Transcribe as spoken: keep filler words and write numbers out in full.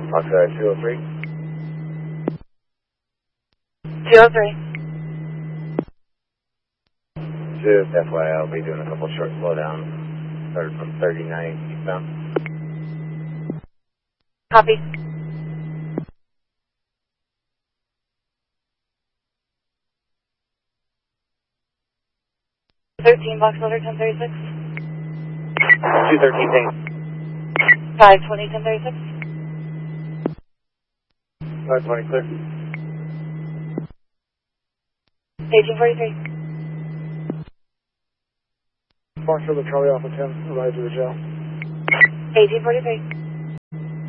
Oxide two oh three. two oh three. Just F Y I, I'll be doing a couple short slowdowns. Started from thirty-nine eastbound. Copy. thirteen box letter ten thirty-six. two thirteen, thanks. five twenty ten thirty-six. five twenty, clear. eighteen forty-three. Fox Charlie Alpha ten, arrived to the jail. eighteen forty-three.